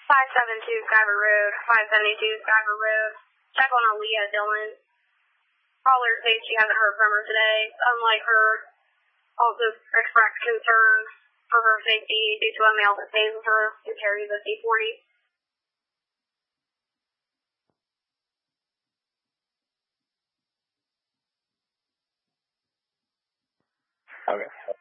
572 Skyver Road, 572 Skyver Road. Check on Aaliyah Dillon. Caller states she hasn't heard from her today. Unlike her, also expressed concerns for her safety due to a male that stays with her who carries a C-40. Okay.